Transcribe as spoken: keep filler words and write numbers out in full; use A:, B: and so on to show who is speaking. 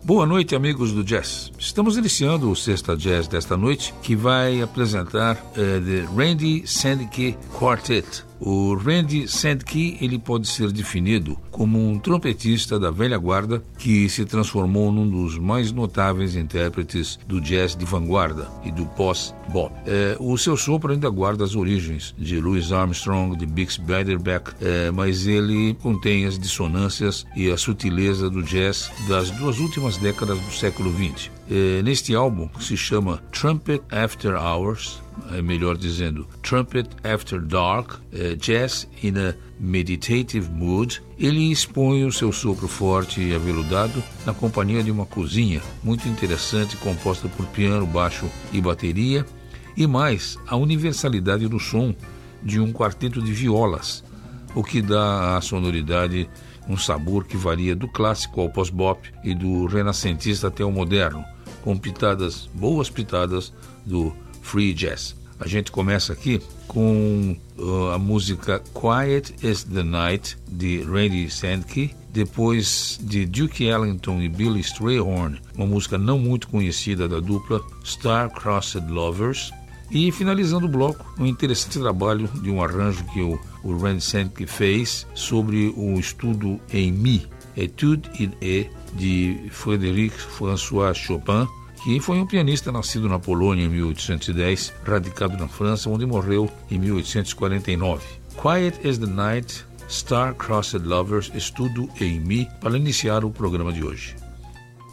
A: Boa noite, amigos do Jazz. Estamos iniciando o Sexta Jazz desta noite, que vai apresentar uh, The Randy Sandke Quartet. O Randy Sandke, ele pode ser definido como um trompetista da velha guarda que se transformou num dos mais notáveis intérpretes do jazz de vanguarda e do post-bop. É, o seu sopro ainda guarda as origens de Louis Armstrong, de Bix Beiderbecke, é, mas ele contém as dissonâncias e a sutileza do jazz das duas últimas décadas do século vinte. É, neste álbum, que se chama Trumpet After Hours, é melhor dizendo Trumpet After Dark, é, Jazz in a Meditative Mood, ele expõe o seu sopro forte e aveludado na companhia de uma cozinha muito interessante composta por piano, baixo e bateria, e mais a universalidade do som de um quarteto de violas, o que dá à sonoridade um sabor que varia do clássico ao pós-bop e do renascentista até o moderno, com pitadas, boas pitadas do free jazz. A gente começa aqui com uh, a música Quiet as the Night, de Randy Sandke, depois de Duke Ellington e Billy Strayhorn, uma música não muito conhecida da dupla Star-Crossed Lovers, e finalizando o bloco, um interessante trabalho de um arranjo que o, o Randy Sandke fez sobre o estudo em Mi, Etude in E, de Frédéric François Chopin, que foi um pianista nascido na Polônia em mil oitocentos e dez, radicado na França, onde morreu em mil oitocentos e quarenta e nove. Quiet as the Night, Star-Crossed Lovers, estudo em Mi, para iniciar o programa de hoje.